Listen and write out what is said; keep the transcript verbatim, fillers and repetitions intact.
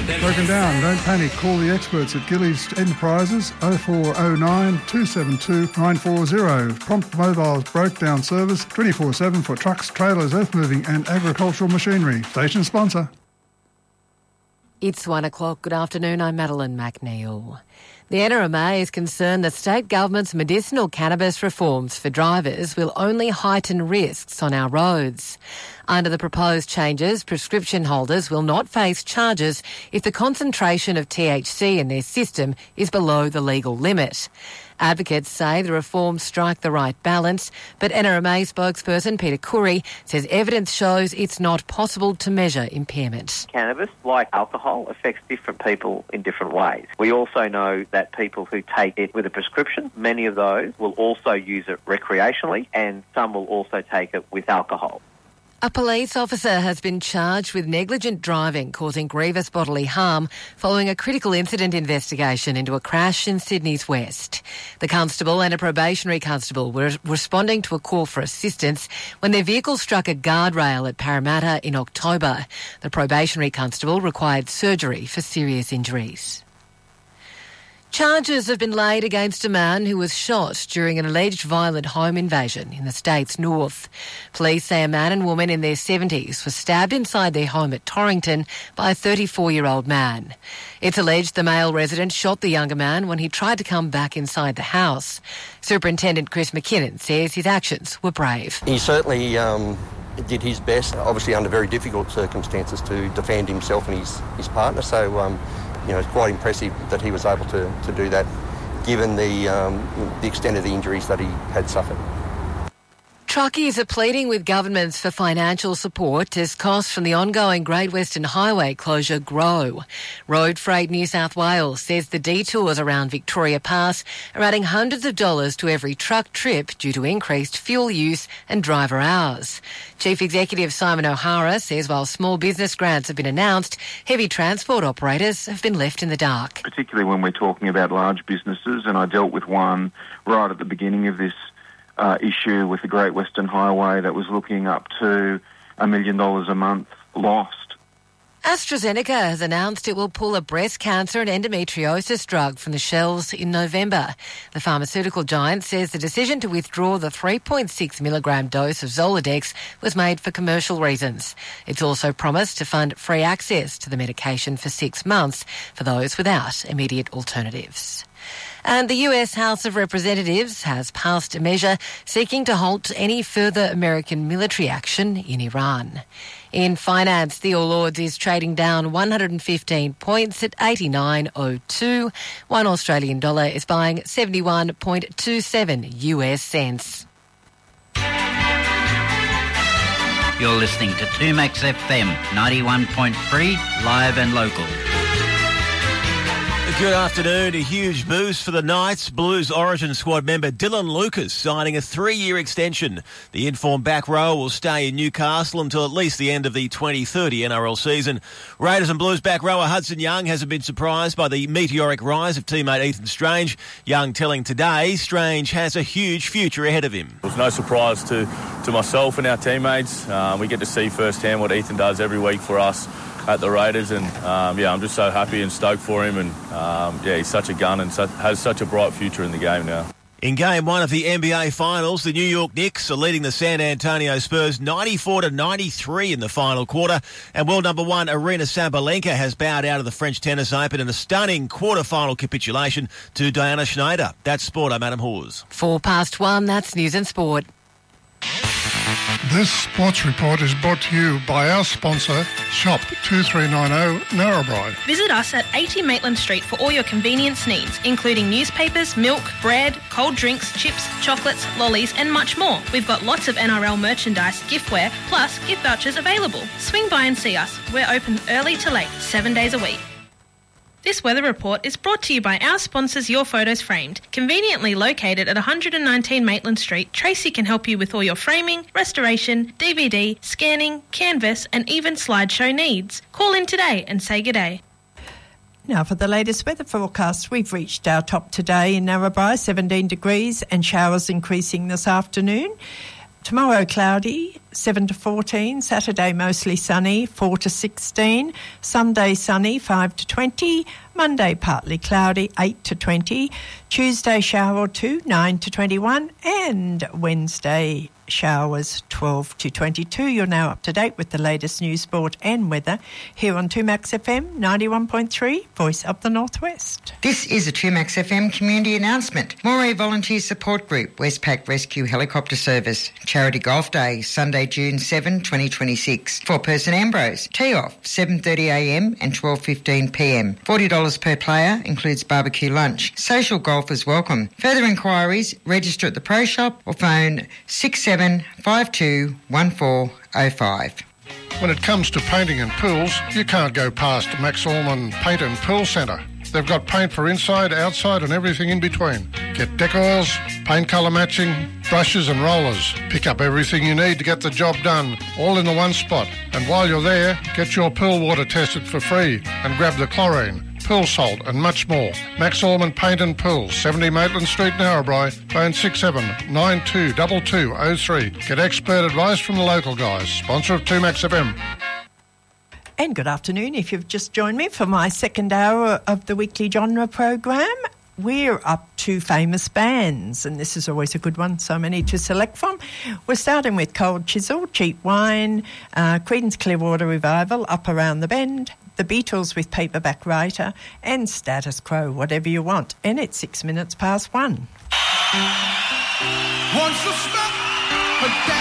Broken down, don't panic. Call the experts at Gillies Enterprises oh four oh nine, two seven two, nine four zero. Prompt mobile breakdown service twenty-four seven for trucks, trailers, earth moving and agricultural machinery. Station sponsor. It's one o'clock. Good afternoon. I'm Madeline McNeil. The N R M A is concerned that state government's medicinal cannabis reforms for drivers will only heighten risks on our roads. Under the proposed changes, prescription holders will not face charges if the concentration of T H C in their system is below the legal limit. Advocates say the reforms strike the right balance, but N R M A spokesperson Peter Curry says evidence shows it's not possible to measure impairment. Cannabis, like alcohol, affects different people in different ways. We also know that people who take it with a prescription, many of those will also use it recreationally, and some will also take it with alcohol. A police officer has been charged with negligent driving causing grievous bodily harm following a critical incident investigation into a crash in Sydney's west. The constable and a probationary constable were responding to a call for assistance when their vehicle struck a guardrail at Parramatta in October. The probationary constable required surgery for serious injuries. Charges have been laid against a man who was shot during an alleged violent home invasion in the state's north. Police say a man and woman in their seventies were stabbed inside their home at Torrington by a thirty-four-year-old man. It's alleged the male resident shot the younger man when he tried to come back inside the house. Superintendent Chris McKinnon says his actions were brave. He certainly um, did his best, obviously under very difficult circumstances, to defend himself and his, his partner. So, um, you know, it's quite impressive that he was able to, to do that, given the um, the extent of the injuries that he had suffered. Truckies are pleading with governments for financial support as costs from the ongoing Great Western Highway closure grow. Road Freight New South Wales says the detours around Victoria Pass are adding hundreds of dollars to every truck trip due to increased fuel use and driver hours. Chief Executive Simon O'Hara says while small business grants have been announced, heavy transport operators have been left in the dark. Particularly when we're talking about large businesses, and I dealt with one right at the beginning of this Uh, issue with the Great Western Highway that was looking up to a million dollars a month lost. AstraZeneca has announced it will pull a breast cancer and endometriosis drug from the shelves in November. The pharmaceutical giant says the decision to withdraw the three point six milligram dose of Zoladex was made for commercial reasons. It's also promised to fund free access to the medication for six months for those without immediate alternatives. And the U S House of Representatives has passed a measure seeking to halt any further American military action in Iran. In finance, the All Ords is trading down one hundred fifteen points at eighty-nine oh two. One Australian dollar is buying seventy-one point two seven U S cents. You're listening to two Max F M, ninety-one point three, live and local. Good afternoon. A huge boost for the Knights. Blues Origin squad member Dylan Lucas signing a three-year extension. The informed back row will stay in Newcastle until at least the end of the twenty thirty N R L season. Raiders and Blues back rower Hudson Young hasn't been surprised by the meteoric rise of teammate Ethan Strange. Young telling Today Strange has a huge future ahead of him. It was no surprise to, to myself and our teammates. Um, we get to see firsthand what Ethan does every week for us at the Raiders, and um, yeah, I'm just so happy and stoked for him, and um, yeah, he's such a gun and such, has such a bright future in the game now. In game one of the N B A Finals, the New York Knicks are leading the San Antonio Spurs ninety-four to ninety-three in the final quarter, and world number one Arina Sabalenka has bowed out of the French Tennis Open in a stunning quarter-final capitulation to Diana Schneider. That's sport. I'm Adam Hawes. Four past one. That's news and sport. This sports report is brought to you by our sponsor, Shop two three nine zero Narrabri. Visit us at eighty Maitland Street for all your convenience needs, including newspapers, milk, bread, cold drinks, chips, chocolates, lollies and much more. We've got lots of N R L merchandise, giftware, plus gift vouchers available. Swing by and see us. We're open early to late, seven days a week. This weather report is brought to you by our sponsors Your Photos Framed. Conveniently located at one hundred nineteen Maitland Street, Tracy can help you with all your framing, restoration, D V D, scanning, canvas and even slideshow needs. Call in today and say good day. Now for the latest weather forecast. We've reached our top today in Narrabri, seventeen degrees and showers increasing this afternoon. Tomorrow cloudy, seven to fourteen. Saturday mostly sunny, four to sixteen. Sunday sunny, five to twenty. Monday partly cloudy, eight to twenty. Tuesday shower or two, nine to twenty-one. And Wednesday showers, twelve to twenty-two. You're now up to date with the latest news, sport and weather here on two Max F M ninety-one point three, Voice of the Northwest. This is a two Max F M community announcement. Moray Volunteer Support Group, Westpac Rescue Helicopter Service, Charity Golf Day, Sunday, June seventh, twenty twenty-six. Four-person Ambrose, tee-off, seven thirty a m and twelve fifteen p m. forty dollars per player, includes barbecue lunch. Social golfers welcome. Further inquiries, register at the Pro Shop or phone six seven five two one four oh five. When it comes to painting and pools, you can't go past Max Allman Paint and Pool Centre. They've got paint for inside, outside and everything in between. Get deck oils, paint colour matching, brushes and rollers. Pick up everything you need to get the job done, all in the one spot. And while you're there, get your pool water tested for free and grab the chlorine, pool salt and much more. Max Allman Paint and Pool, seventy Maitland Street, Narrabri. Phone six seven nine two two two oh three. Get expert advice from the local guys. Sponsor of two Max F M. And good afternoon. If you've just joined me for my second hour of the weekly genre program, we're up to famous bands, and this is always a good one, so many to select from. We're starting with Cold Chisel, Cheap Wine, uh, Creedence Clearwater Revival, Up Around the Bend, The Beatles with Paperback Writer, and Status Quo, Whatever You Want. And it's six minutes past one. Once a step, a